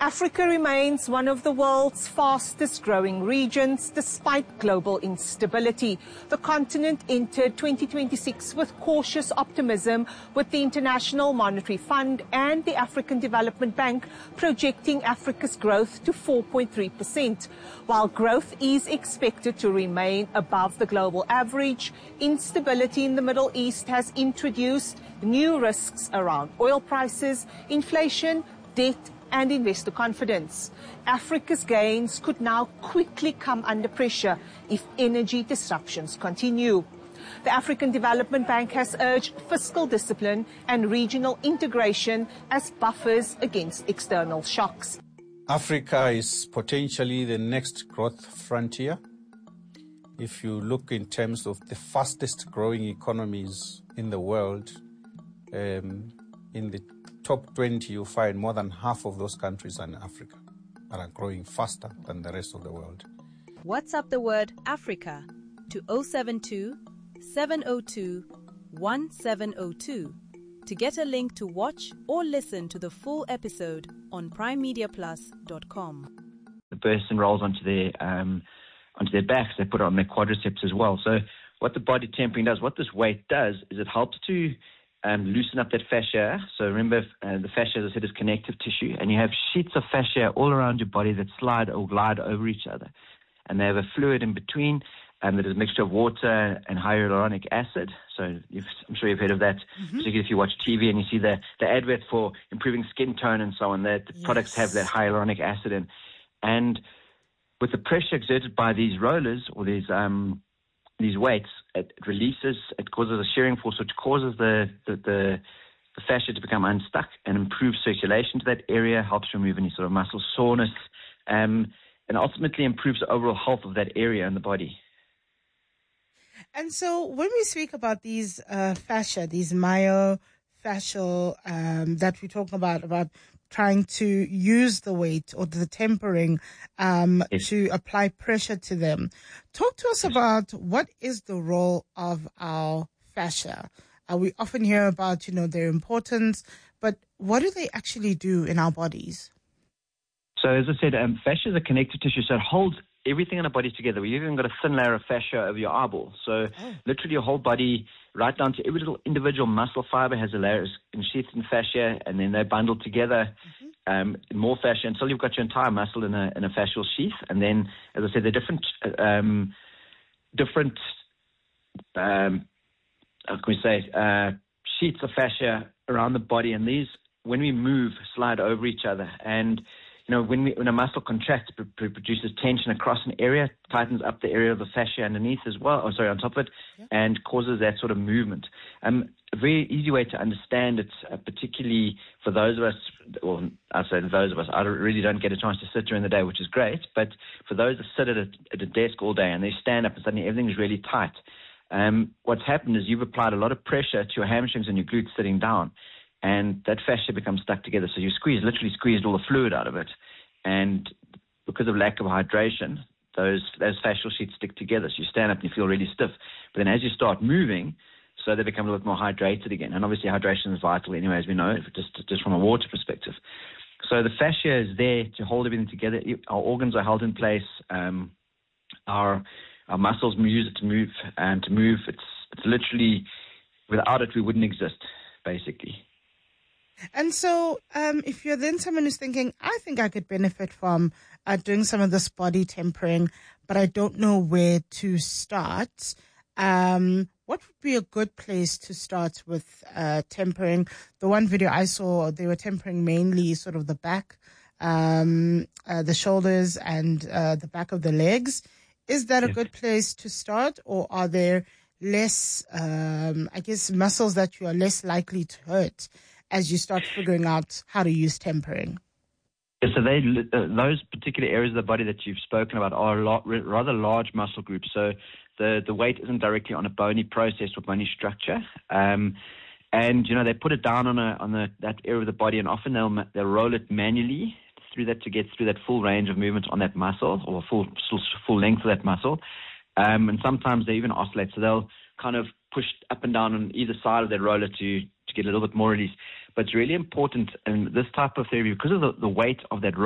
Africa remains one of the world's fastest growing regions despite global instability. The continent entered 2026 with cautious optimism, with the International Monetary Fund and the African Development Bank projecting Africa's growth to 4.3%. While growth is expected to remain above the global average, instability in the Middle East has introduced new risks around oil prices, inflation, debt and investor confidence. Africa's gains could now quickly come under pressure if energy disruptions continue. The African Development Bank has urged fiscal discipline and regional integration as buffers against external shocks. Africa is potentially the next growth frontier. If you look in terms of the fastest growing economies in the world, in the top 20, you find more than half of those countries are in Africa and are growing faster than the rest of the world. WhatsApp the word Africa to 072 702 1702 to get a link to watch or listen to the full episode on primemediaplus.com. The person rolls onto their backs. They put it on their quadriceps as well. So what the body tempering does, what this weight does, is it helps to loosen up that fascia. So remember, the fascia, as I said, is connective tissue, and you have sheets of fascia all around your body that slide or glide over each other. And they have a fluid in between that is a mixture of water and hyaluronic acid. So I'm sure you've heard of that, particularly if you watch TV and you see the advert for improving skin tone and so on, that the products have that hyaluronic acid in. And with the pressure exerted by these rollers or these weights, it causes a shearing force, which causes the fascia to become unstuck and improves circulation to that area, helps remove any sort of muscle soreness, and ultimately improves the overall health of that area in the body. And so when we speak about these fascia, these myofascial that we talk about trying to use the weight or the tempering to apply pressure to them. Talk to us about what is the role of our fascia. We often hear about, their importance, but what do they actually do in our bodies? So as I said, fascia is a connective tissue, so it holds everything in our bodies together. We've even got a thin layer of fascia over your eyeball. So literally your whole body, right down to every little individual muscle fiber, has a layer sheathed in fascia, and then they're bundled together, more fascia, until you've got your entire muscle in a fascial sheath. And then, as I said, there are different sheets of fascia around the body, and these, when we move, slide over each other. And when a muscle contracts, it produces tension across an area, tightens up the area of the fascia underneath as well, on top of it, and causes that sort of movement. A very easy way to understand it, particularly for those of us, or I say those of us, I really don't get a chance to sit during the day, which is great, but for those that sit at a desk all day and they stand up and suddenly everything is really tight, what's happened is you've applied a lot of pressure to your hamstrings and your glutes sitting down, and that fascia becomes stuck together. So you literally squeezed all the fluid out of it. And because of lack of hydration, those fascial sheets stick together. So you stand up and you feel really stiff. But then as you start moving, so they become a little bit more hydrated again. And obviously hydration is vital anyway, as we know, just from a water perspective. So the fascia is there to hold everything together. Our organs are held in place. Our muscles use it to move. It's literally, without it, we wouldn't exist, basically. And so if you're then someone who's thinking, I think I could benefit from doing some of this body tempering, but I don't know where to start, what would be a good place to start with tempering? The one video I saw, they were tempering mainly sort of the back, the shoulders and the back of the legs. Is that a good place to start, or are there less, muscles that you are less likely to hurt as you start figuring out how to use tempering? Yeah, so those particular areas of the body that you've spoken about are rather large muscle groups. So the weight isn't directly on a bony process or bony structure. And they put it down on that area of the body, and often they'll roll it manually through that to get through that full range of movement on that muscle, or full length of that muscle. And sometimes they even oscillate. So they'll kind of push up and down on either side of that roller to get a little bit more release. But it's really important in this type of therapy, because of the weight of that